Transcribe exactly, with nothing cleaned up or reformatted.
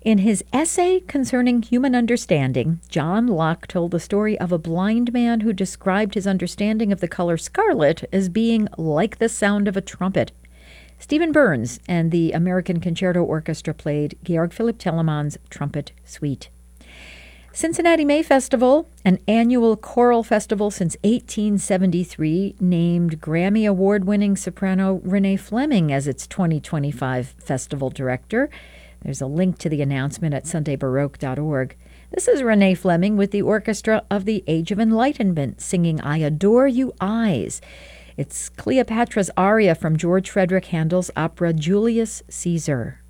In his essay concerning human understanding, John Locke told the story of a blind man who described his understanding of the color scarlet as being like the sound of a trumpet. Stephen Burns and the American Concerto Orchestra played Georg Philipp Telemann's Trumpet Suite. Cincinnati May Festival, an annual choral festival since eighteen seventy-three, named Grammy Award-winning soprano Renee Fleming as its twenty twenty-five festival director. There's a link to the announcement at sunday baroque dot org. This is Renee Fleming with the Orchestra of the Age of Enlightenment singing I Adore You Eyes. It's Cleopatra's aria from George Frederick Handel's opera Julius Caesar.